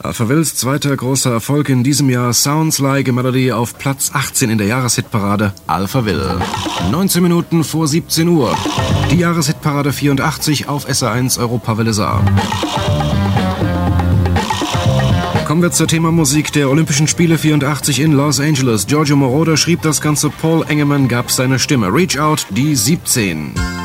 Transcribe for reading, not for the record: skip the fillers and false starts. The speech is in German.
Alphavilles zweiter großer Erfolg in diesem Jahr, Sounds Like a Melody, auf Platz 18 in der Jahreshitparade Alphaville. 19 Minuten vor 17 Uhr. Die Jahreshitparade 84 auf SR1 Europawelle Saar. Kommen wir zur Themamusik der Olympischen Spiele 84 in Los Angeles. Giorgio Moroder schrieb das Ganze, Paul Engemann gab seine Stimme. Reach Out, die 17.